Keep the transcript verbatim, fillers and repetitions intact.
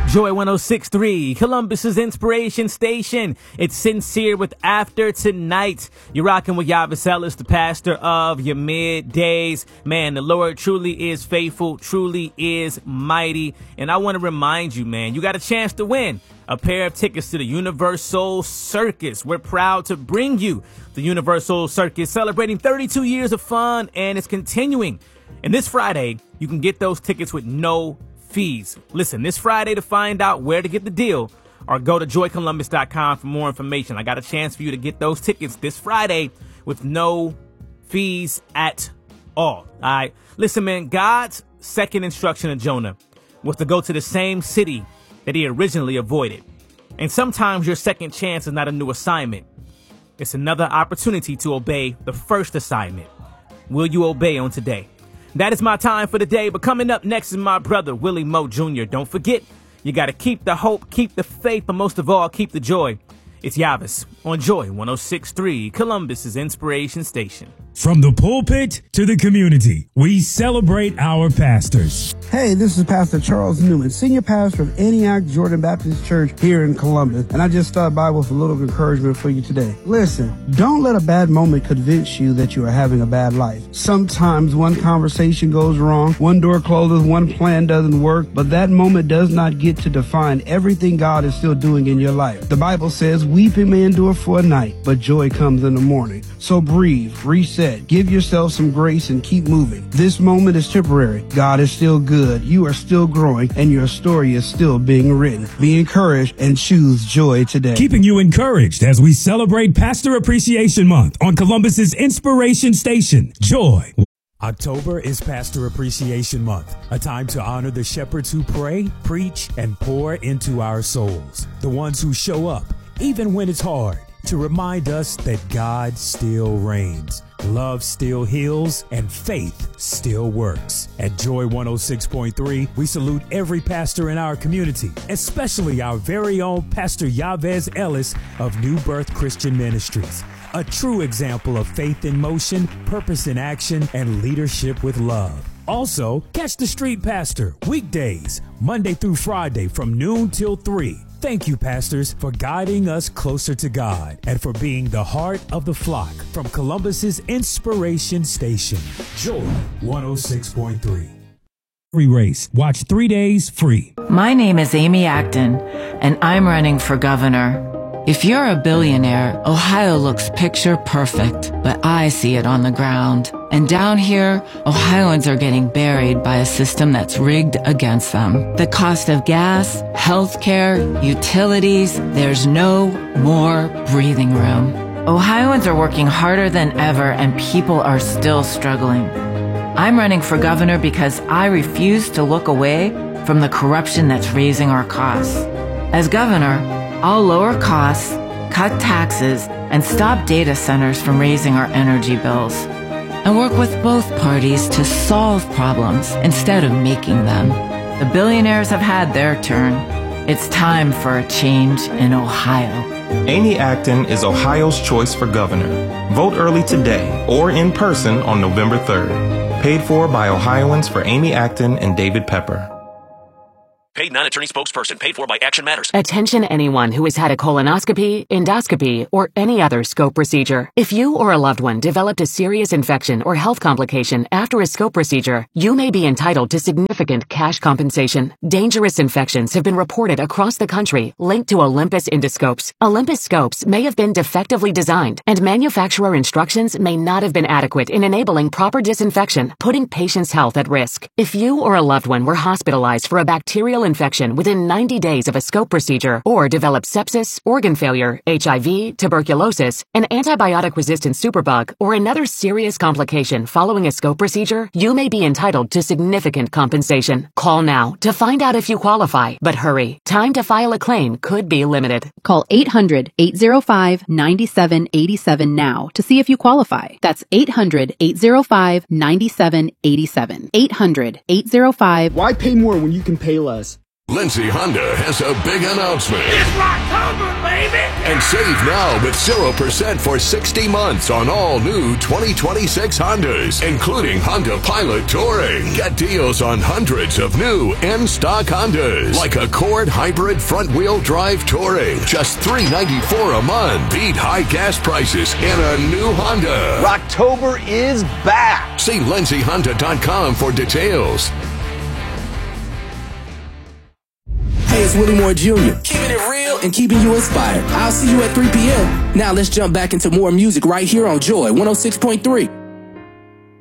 Joy one oh six point three, Columbus's inspiration station. It's Sincere with After Tonight. You're rocking with Yavis Ellis, the pastor of your middays. Man, the Lord truly is faithful, truly is mighty. And I want to remind you, man, you got a chance to win a pair of tickets to the Universal Circus. We're proud to bring you the Universal Circus, celebrating thirty-two years of fun, and it's continuing. And this Friday, you can get those tickets with no fees. Listen, this Friday, to find out where to get the deal, or go to joy columbus dot com for more information. I got a chance for you to get those tickets this Friday with no fees at all. All right. Listen, man, God's second instruction to Jonah was to go to the same city that he originally avoided. And sometimes your second chance is not a new assignment. It's another opportunity to obey the first assignment. Will you obey on today? That is my time for the day, but coming up next is my brother, Willie Moe Junior Don't forget, you got to keep the hope, keep the faith, but most of all, keep the joy. It's Yavis on Joy one oh six point three, Columbus's inspiration station. From the pulpit to the community, we celebrate our pastors. Hey, this is Pastor Charles Newman, Senior Pastor of Antioch Jordan Baptist Church here in Columbus, and I just stopped by with a little encouragement for you today. Listen, don't let a bad moment convince you that you are having a bad life. Sometimes one conversation goes wrong, one door closes, one plan doesn't work, but that moment does not get to define everything God is still doing in your life. The Bible says, weeping may endure for a night, but joy comes in the morning. So breathe, reset, give yourself some grace, and keep moving. This moment is temporary. God is still good. You are still growing, and your story is still being written. Be encouraged and choose joy today. Keeping you encouraged as we celebrate Pastor Appreciation Month on Columbus's inspiration station, Joy. October is Pastor Appreciation Month, a time to honor the shepherds who pray, preach, and pour into our souls. The ones who show up, even when it's hard, to remind us that God still reigns, love still heals, and faith still works. At Joy one oh six point three, we salute every pastor in our community, especially our very own Pastor Yavis Ellis of New Birth Christian Ministries. A true example of faith in motion, purpose in action, and leadership with love. Also, catch the Street Pastor weekdays, Monday through Friday from noon till three. Thank you, pastors, for guiding us closer to God and for being the heart of the flock from Columbus's inspiration station, Joy one oh six point three. Free race. Watch three days free. My name is Amy Acton, and I'm running for governor. If you're a billionaire, Ohio looks picture perfect, but I see it on the ground. And down here, Ohioans are getting buried by a system that's rigged against them. The cost of gas, healthcare, utilities, there's no more breathing room. Ohioans are working harder than ever, and people are still struggling. I'm running for governor because I refuse to look away from the corruption that's raising our costs. As governor, I'll lower costs, cut taxes, and stop data centers from raising our energy bills, and work with both parties to solve problems instead of making them. The billionaires have had their turn. It's time for a change in Ohio. Amy Acton is Ohio's choice for governor. Vote early today or in person on November third. Paid for by Ohioans for Amy Acton and David Pepper. Paid non-attorney spokesperson. Paid for by Action Matters. Attention anyone who has had a colonoscopy, endoscopy, or any other scope procedure. If you or a loved one developed a serious infection or health complication after a scope procedure, you may be entitled to significant cash compensation. Dangerous infections have been reported across the country linked to Olympus endoscopes. Olympus scopes may have been defectively designed, and manufacturer instructions may not have been adequate in enabling proper disinfection, putting patients' health at risk. If you or a loved one were hospitalized for a bacterial infection within ninety days of a scope procedure, or developed sepsis, organ failure, H I V, tuberculosis, an antibiotic-resistant superbug, or another serious complication following a scope procedure, you may be entitled to significant compensation. Call now to find out if you qualify, but hurry. Time to file a claim could be limited. Call eight hundred, eight oh five, nine seven eight seven now to see if you qualify. That's eight hundred, eight oh five, nine seven eight seven. eight hundred, eight oh five. Why pay more when you can pay less? Lindsay Honda has a big announcement. It's Rocktober, baby! And save now with zero percent for sixty months on all new twenty twenty-six Hondas, including Honda Pilot Touring. Get deals on hundreds of new in-stock Hondas, like Accord Hybrid Front-Wheel Drive Touring. Just three hundred ninety-four dollars a month. Beat high gas prices in a new Honda. Rocktober is back. See Lindsay Honda dot com for details. Hey, it's Willie Moore Junior Keeping it real and keeping you inspired. I'll see you at three p.m. Now let's jump back into more music right here on Joy one oh six point three.